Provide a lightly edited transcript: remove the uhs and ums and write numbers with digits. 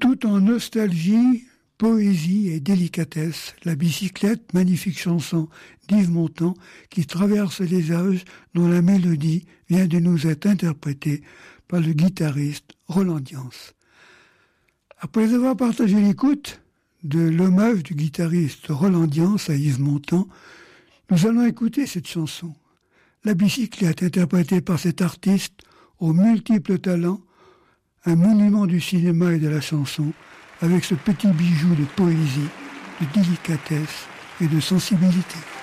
Tout en nostalgie, poésie et délicatesse, La bicyclette, magnifique chanson d'Yves Montand qui traverse les âges, dont la mélodie vient de nous être interprétée par le guitariste Roland Diance. Après avoir partagé l'écoute de l'hommage du guitariste Roland Diance à Yves Montand, nous allons écouter cette chanson. La bicyclette, interprétée par cet artiste aux multiples talents, un monument du cinéma et de la chanson, avec ce petit bijou de poésie, de délicatesse et de sensibilité.